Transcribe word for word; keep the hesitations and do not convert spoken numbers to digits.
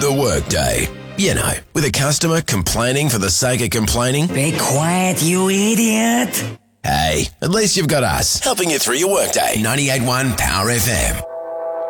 The Workday. You know, with a customer complaining for the sake of complaining. Be quiet, you idiot. Hey, at least you've got us helping you through your workday. ninety-eight point one Power F M.